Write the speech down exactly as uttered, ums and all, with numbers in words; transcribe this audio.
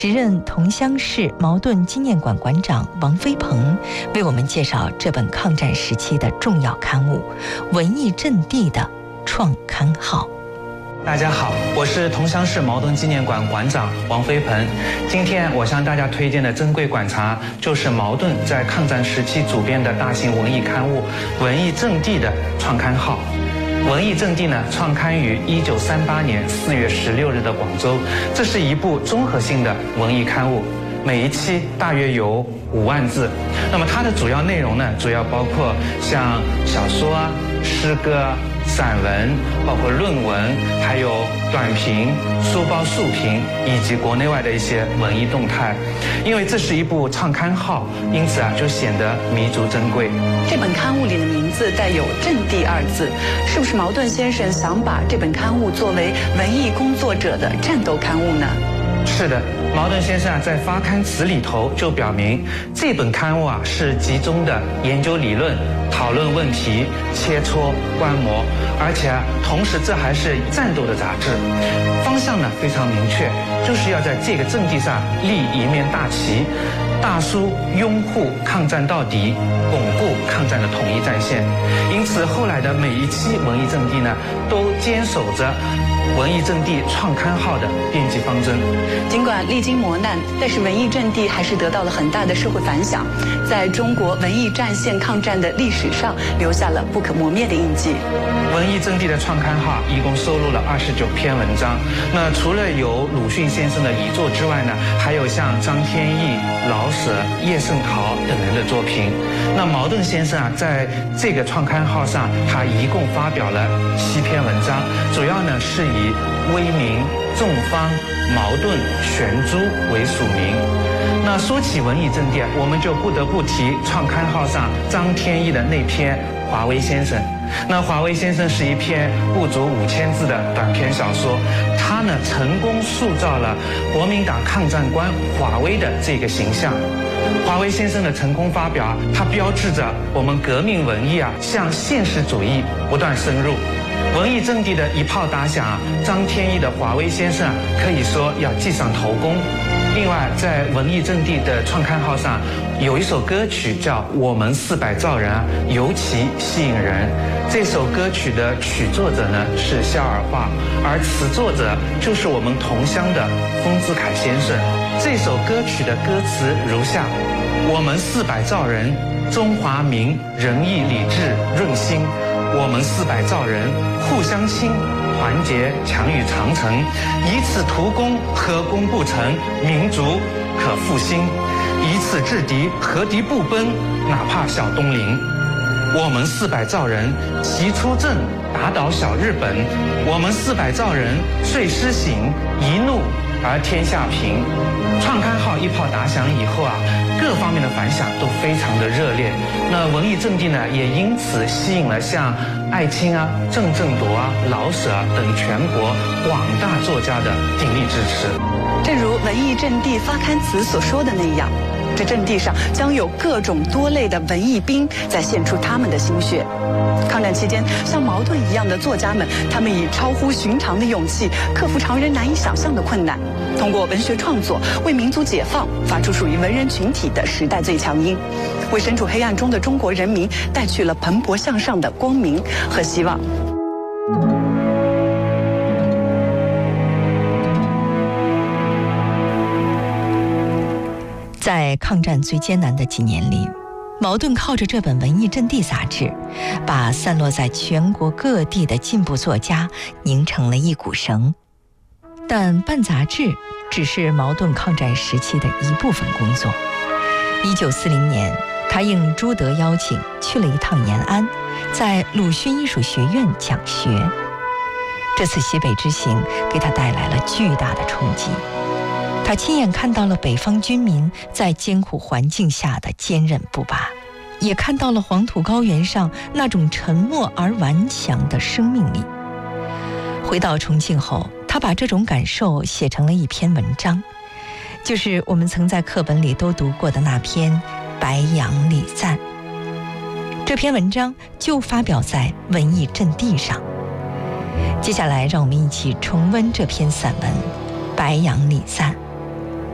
时任桐乡市茅盾纪念馆馆长王飞鹏为我们介绍这本抗战时期的重要刊物《文艺阵地》的创刊号。 大家好，我是桐乡市茅盾纪念馆馆长王飞鹏。今天我向大家推荐的珍贵馆藏，就是茅盾在抗战时期主编的大型文艺刊物《文艺阵地》的创刊号。文艺阵地呢，创刊于一九三八年四月十六日的广州。这是一部综合性的文艺刊物，每一期大约有五万字。那么它的主要内容呢，主要包括像小说啊、诗歌啊、散文，包括论文，还有短评、书报速评，以及国内外的一些文艺动态。因为这是一部创刊号，因此啊，就显得弥足珍贵。 这本刊物里的名字带有“阵地”二字，是不是茅盾先生想把这本刊物作为文艺工作者的战斗刊物呢？ 是的，茅盾先生啊，在发刊词里头就表明，这本刊物啊是集中的研究理论、讨论问题、切磋观摩，而且啊，同时这还是战斗的杂志，方向呢非常明确，就是要在这个阵地上立一面大旗，大书拥护抗战到底，巩固抗战的统一战线。因此，后来的每一期文艺阵地呢，都坚守着文艺阵地创刊号的编辑方针。 尽管历经磨难，但是文艺阵地还是得到了很大的社会反响，在中国文艺战线抗战的历史上留下了不可磨灭的印记。 文艺阵地的创刊号一共收录了二十九篇文章。那除了有鲁迅先生的遗作之外呢，还有像张天翼、老舍、叶圣陶等人的作品。那茅盾先生啊，在这个创刊号上，他一共发表了七篇文章，主要呢是以威名、众方、茅盾、玄珠为署名。那说起文艺阵地啊，我们就不得不提创刊号上张天翼的那篇《华威先生》。那华威先生是一篇不足五千字的短篇小说，他呢成功塑造了国民党抗战官华威的这个形象。华威先生的成功发表，它标志着我们革命文艺啊向现实主义不断深入。文艺阵地的一炮打响，张天翼的华威先生可以说要记上头功。另外，在文艺阵地的创刊号上，有一首歌曲叫《我们四百兆人》，尤其吸引人。这首歌曲的曲作者呢是肖尔化，而词作者就是我们同乡的丰子恺先生。这首歌曲的歌词如下：我们四百兆人，中华民仁义礼智润心。我们四百兆人，互相亲，团结强于长城，以此图功，何功不成？民族可复兴。以此制敌，何敌不奔？哪怕小东陵。我们四百兆人，齐出阵，打倒小日本。我们四百兆人，遂施行，一怒而天下平。创刊号一炮打响以后啊，各方面的反响都非常的热烈。那文艺阵地呢，也因此吸引了像艾青啊、郑振铎啊、老舍啊等全国广大作家的鼎力支持。 正如文艺阵地发刊词所说的那样，这阵地上将有各种多类的文艺兵在献出他们的心血。抗战期间，像茅盾一样的作家们，他们以超乎寻常的勇气，克服常人难以想象的困难，通过文学创作为民族解放发出属于文人群体的时代最强音，为身处黑暗中的中国人民带去了蓬勃向上的光明和希望。 在抗战最艰难的几年里，茅盾靠着这本《文艺阵地》杂志，把散落在全国各地的进步作家拧成了一股绳。但办杂志只是茅盾抗战时期的一部分工作。一九四零年，他应朱德邀请去了一趟延安，在鲁迅艺术学院讲学。这次西北之行给他带来了巨大的冲击。他亲眼看到了北方军民在艰苦环境下的坚韧不拔，也看到了黄土高原上那种沉默而顽强的生命力。回到重庆后，他把这种感受写成了一篇文章，就是我们曾在课本里都读过的那篇《白杨礼赞》。这篇文章就发表在文艺阵地上。接下来让我们一起重温这篇散文《白杨礼赞》。